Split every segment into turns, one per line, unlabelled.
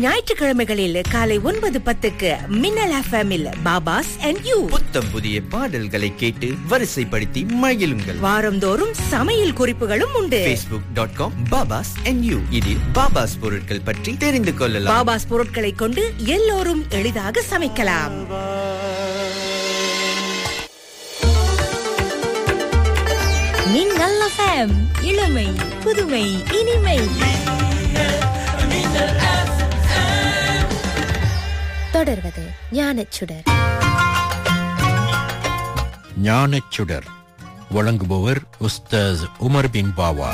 ஞாயிற்றுக்கிழமைகளில் காலை 9:10 மின்னல் எஃப்எம்மில் பாபாஸ் அண்ட் யூ.
புத்தம் புதிய பாடல்களை கேட்டு வரிசைப்படுத்தி மகிழுங்கள்.
வாரந்தோறும் சமையல் குறிப்புகளும் உண்டு.
facebook.com பாபாஸ் அண்ட் யூ. இதில் பாபாஸ் பொருட்கள் பற்றி தெரிந்து கொள்ளலாம்.
பாபாஸ் பொருட்களை கொண்டு எல்லோரும் எளிதாக சமைக்கலாம். மின்னல் எஃப்எம், இளமை புதுமை இனிமை. தொடர்வது ஞானச்சுடர்.
ஞானச்சுடர் வழங்குபவர் உஸ்தாஸ் உமர் பின் பாவா.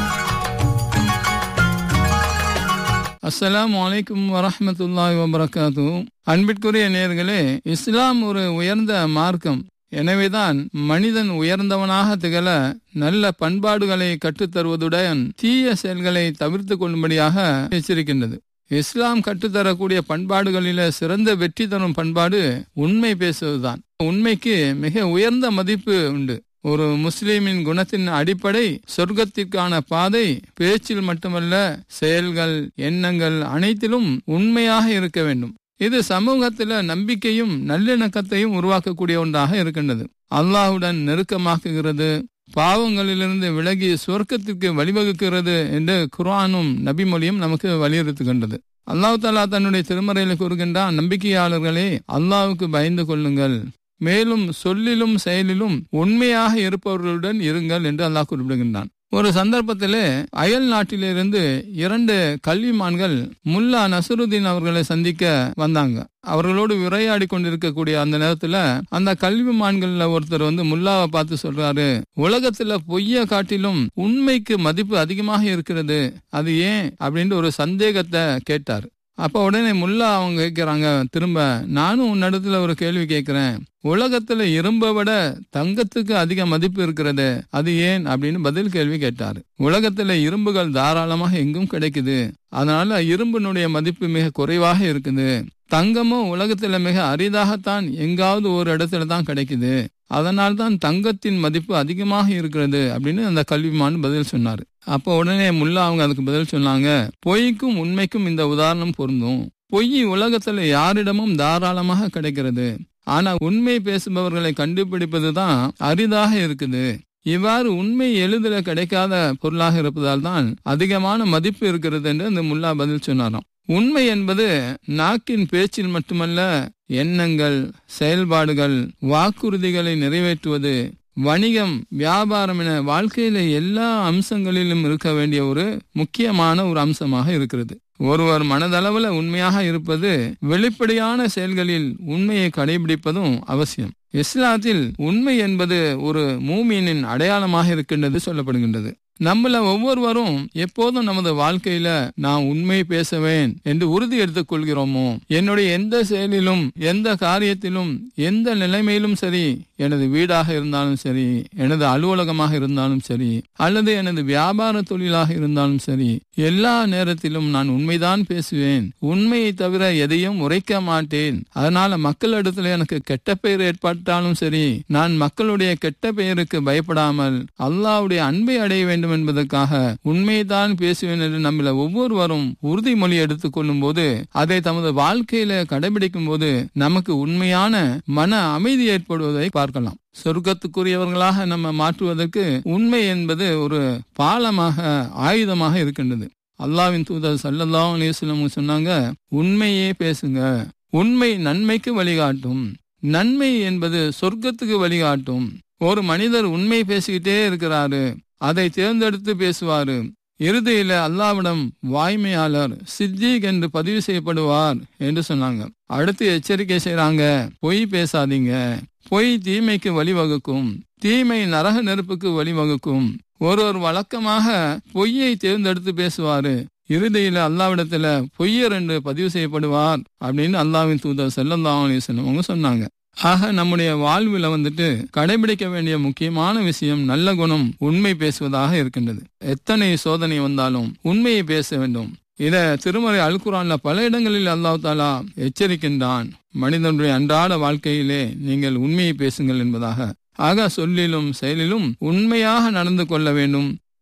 அஸ்ஸலாமு அலைக்கும் வரஹ்மத்துல்லாஹி வபரகாத்து. அன்பிற்குரிய நேயர்களே, இஸ்லாம் ஒரு உயர்ந்த மார்க்கம். எனவேதான் மனிதன் உயர்ந்தவனாக திகழ நல்ல பண்பாடுகளை கற்றுத்தருவதுடன் தீய செயல்களை தவிர்த்து கொள்ளும்படியாக எச்சரிக்கின்றது. இஸ்லாம் கற்றுத்தரக்கூடிய பண்பாடுகளில சிறந்த வெற்றி தரும் பண்பாடு உண்மை பேசுவதுதான். உண்மைக்கு மிக உயர்ந்த மதிப்பு உண்டு. ஒரு முஸ்லிமின் குணத்தின் அடிப்படை சொர்க்கத்திற்கான பாதை பேச்சில் மட்டுமல்ல, செயல்கள், எண்ணங்கள் அனைத்திலும் உண்மையாக இருக்க வேண்டும். இது சமூகத்தில நம்பிக்கையும் நல்லிணக்கத்தையும் உருவாக்கக்கூடிய ஒன்றாக இருக்கின்றது. அல்லாஹுடன் நெருக்கமாக்குகிறது, பாவங்களிலிருந்து விலகி சொர்க்கத்திற்கு வழிவகுக்கிறது என்று குர்ஆனும் நபிமொழியும் நமக்கு வலியுறுத்துகின்றது. அல்லாஹ் தஆலா தன்னுடைய திருமறையில் கூறுகின்றான், நம்பிக்கையாளர்களே, அல்லாஹ்வுக்கு பயந்து கொள்ளுங்கள், மேலும் சொல்லிலும் செயலிலும் உண்மையாக இருப்பவர்களுடன் இருங்கள் என்று அல்லாஹ் குறிப்பிடுகின்றான். ஒரு சந்தர்ப்பத்திலே அயல் நாட்டிலிருந்து 2 கல்விமான்கள் முல்லா நசருதீன் அவர்களை சந்திக்க வந்தாங்க. அவர்களோடு உரையாடி கொண்டிருக்கக்கூடிய அந்த நேரத்துல அந்த கல்விமான்கள்ல ஒருத்தர் முல்லாவை பார்த்து சொல்றாரு, உலகத்துல பொய்ய காட்டிலும் உண்மைக்கு மதிப்பு அதிகமாக இருக்கிறது, அது ஏன் அப்படின்னு ஒரு சந்தேகத்தை கேட்டார். அப்ப உடனே முல்லா அவங்க கேட்கிறாங்க, திரும்ப நானும் உன்னிடத்துல ஒரு கேள்வி கேட்கிறேன், உலகத்துல இரும்பை விட தங்கத்துக்கு அதிக மதிப்பு இருக்கிறது, அது ஏன் அப்படின்னு பதில் கேள்வி கேட்டாரு. உலகத்துல இரும்புகள் தாராளமாக எங்கும் கிடைக்குது, அதனால இரும்பினுடைய மதிப்பு மிக குறைவாக இருக்குது. தங்கமும் உலகத்துல மிக அரிதாகத்தான் எங்காவது ஒரு இடத்துல தான் கிடைக்குது, அதனால்தான் தங்கத்தின் மதிப்பு அதிகமாக இருக்கிறது அப்படின்னு அந்த கல்விமான் பதில் சொன்னாரு. அப்போ உடனே முல்லா அவங்க அதுக்கு பதில் சொன்னாங்க, பொய்க்கும் உண்மைக்கும் இந்த உதாரணம் பொருந்தும். பொய் உலகத்துல யாரிடமும் தாராளமாக கிடைக்கிறது, ஆனா உண்மை பேசுபவர்களை கண்டுபிடிப்பதுதான் அரிதாக இருக்குது. இவ்வாறு உண்மை எளிதில் கிடைக்காத பொருளாக இருப்பதால் தான் அதிகமான மதிப்பு இருக்கிறது என்று அந்த முல்லா பதில் சொன்னாராம். உண்மை என்பது நாக்கின் பேச்சில் மட்டுமல்ல, எண்ணங்கள், செயல்பாடுகள், வாக்குறுதிகளை நிறைவேற்றுவது, வணிகம், வியாபாரம் என வாழ்க்கையில எல்லா அம்சங்களிலும் இருக்க வேண்டிய ஒரு முக்கியமான ஒரு அம்சமாக இருக்கிறது. ஒருவர் மனதளவுல உண்மையாக இருப்பது, வெளிப்படையான செயல்களில் உண்மையை கடைபிடிப்பதும் அவசியம். இஸ்லாத்தில் உண்மை என்பது ஒரு மூமினின் அடையாளமாக இருக்கின்றது சொல்லப்படுகின்றது. நம்மள ஒவ்வொருவரும் எப்போதும் நமது வாழ்க்கையில நான் உண்மை பேசுவேன் என்று உறுதி எடுத்துக் கொள்கிறோமோ, என்னுடைய எந்த செயலிலும், எந்த காரியத்திலும், எந்த நிலைமையிலும் சரி, எனது வீடாக இருந்தாலும் சரி, எனது அலுவலகமாக இருந்தாலும் சரி, அல்லது எனது வியாபார தொழிலாக இருந்தாலும் சரி, எல்லா நேரத்திலும் நான் உண்மைதான் பேசுவேன், உண்மையை தவிர எதையும் உரைக்க மாட்டேன். அதனால மக்களிடத்துல எனக்கு கெட்ட பெயர் ஏற்பட்டாலும் சரி, நான் மக்களுடைய கெட்ட பெயருக்கு பயப்படாமல் அல்லாஹ்வுடைய அன்பை அடைய வேண்டும் என்பதற்காக உண்மைதான் பேசுவேன் என்று நம்மள ஒவ்வொருவரும் உறுதிமொழி எடுத்துக் கொள்ளும் போது, அதை தமது வாழ்க்கையில கடைபிடிக்கும் போது நமக்கு உண்மையான மன அமைதி ஏற்படுவதை பார்க்கலாம். சொர்க்கத்துக்குரியவர்களாக நம்ம மாற்றுவதற்கு உண்மை என்பது ஒரு பாலமாக, ஆயுதமாக இருக்கின்றது. அல்லாஹ்வின் தூதர் ஸல்லல்லாஹு அலைஹி வஸல்லம் சொன்னாங்க, உண்மையே பேசுங்க, உண்மை நன்மைக்கு வழிகாட்டும், நன்மை என்பது சொர்க்கத்துக்கு வழிகாட்டும். ஒரு மனிதர் உண்மை பேசிக்கிட்டே இருக்கிறாரு, அதை தேர்ந்தெடுத்து பேசுவாரு, இறுதியில அல்லாஹ்விடம் வாய்மையாளர், சித்திக் என்று பதிவு செய்யப்படுவார் என்று சொன்னாங்க. அடுத்து எச்சரிக்கை செய்யறாங்க, பொய் பேசாதீங்க, பொய் தீமைக்கு வழிவகுக்கும், தீமை நரக நெருப்புக்கு வழிவகுக்கும். ஒருவர் வழக்கமாக பொய்யை தேர்ந்தெடுத்து பேசுவாரு, இறுதியில அல்லாஹ்விடத்துல பொய்யர் என்று பதிவு செய்யப்படுவார் அப்படின்னு அல்லாஹ்வின் தூதர் ஸல்லல்லாஹு அலைஹி வஸல்லம் அவங்க சொன்னாங்க. ஆக நம்முடைய வாழ்வில் கடைபிடிக்க வேண்டிய முக்கியமான விஷயம் நல்ல குணம், உண்மை பேசுவதாக இருக்கின்றது. எத்தனை சோதனை வந்தாலும் உண்மையை பேச வேண்டும். இத திருமறை அல் குர்ஆன்ல பல இடங்களில் அல்லாஹ் தஆலா எச்சரிக்கின்றான். மனிதனுடைய அன்றாட வாழ்க்கையிலே நீங்கள் உண்மையை பேசுங்கள் என்பதாக. ஆக சொல்லிலும் செயலிலும் உண்மையாக நடந்து கொள்ள வேண்டும்.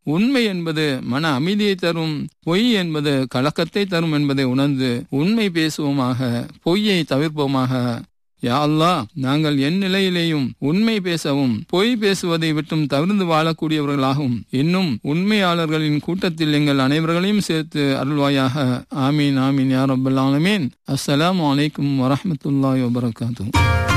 உண்மை என்பது மன அமைதியை தரும், பொய் என்பது கலக்கத்தை தரும் என்பதை உணர்ந்து உண்மை பேசுவோமாக, பொய்யை தவிர்ப்போமாக. யா அல்லாஹ், நாங்கள் என் நிலையிலேயும் உண்மை பேசவும் பொய் பேசுவதை விட்டும் தவிர்த்து வாழக்கூடியவர்களாகவும் இன்னும் உண்மையாளர்களின் கூட்டத்தில் எங்கள் அனைவர்களையும் சேர்த்து அருள்வாயாக. ஆமீன் ஆமீன் யா ரப்பல் ஆலமீன். அஸ்ஸலாமு அலைக்கும் வரஹ்மத்துல்லாஹி வபரகாத்துஹு.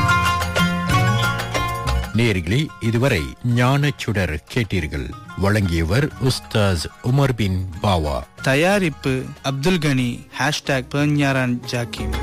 நேயர்களே, இதுவரை ஞானச்சுடர் கேட்டீர்கள். வழங்கியவர் உஸ்தாஸ் உமர் பின் பாவா.
தயாரிப்பு அப்துல் கனி. #பெர்ஞாரான் ஜாக்கிம்.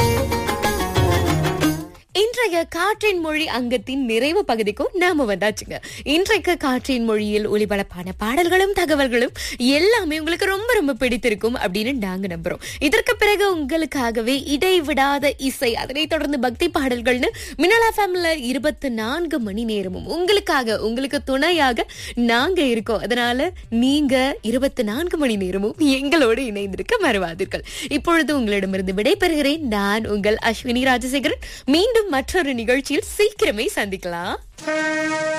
இன்றைய காற்றின் மொழி அங்கத்தின் நிறைவு பகுதிக்கும் நாம வந்தாச்சுங்க. இன்றைக்கு காற்றின் மொழியில் ஒளிபரப்பான பாடல்களும் தகவல்களும் எல்லாமே உங்களுக்கு ரொம்ப ரொம்ப பிடித்திருக்கும் அப்படின்னு நாங்க நம்புறோம். இதற்கு பிறகு உங்களுக்காகவே இடைவிடாத இசை, அதனை தொடர்ந்து பக்தி பாடல்கள்னு மின்னல் எஃப்எம்ல 24 மணி நேரமும் உங்களுக்காக, உங்களுக்கு துணையாக நாங்க இருக்கோம். அதனால நீங்க 24 மணி நேரமும் எங்களோடு இணைந்திருக்க மறவாதீர்கள். இப்பொழுது உங்களிடமிருந்து விடைபெறுகிறேன். நான் உங்கள் அஸ்வினி ராஜசேகரன். மீண்டும் மற்றொரு நிகழ்ச்சியில் சீக்கிரமே சந்திக்கலாம்.